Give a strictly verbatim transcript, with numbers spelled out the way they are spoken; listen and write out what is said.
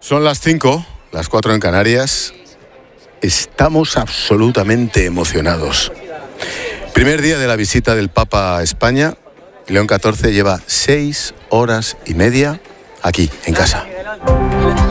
Son las cinco, las cuatro en Canarias. Estamos absolutamente emocionados. Primer día de la visita del Papa a España. León catorce lleva seis horas y media aquí, en casa.